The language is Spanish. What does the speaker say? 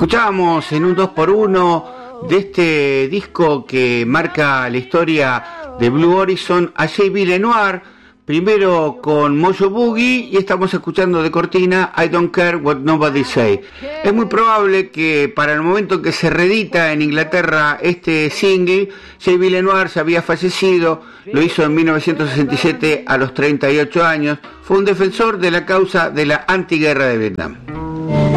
Escuchábamos en un 2x1 de este disco que marca la historia de Blue Horizon a J.B. Lenoir, primero con Mojo Boogie, y estamos escuchando de cortina I Don't Care What Nobody Say. Es muy probable que para el momento que se reedita en Inglaterra este single, J.B. Lenoir ya había fallecido, lo hizo en 1967 a los 38 años, fue un defensor de la causa de la antiguerra de Vietnam.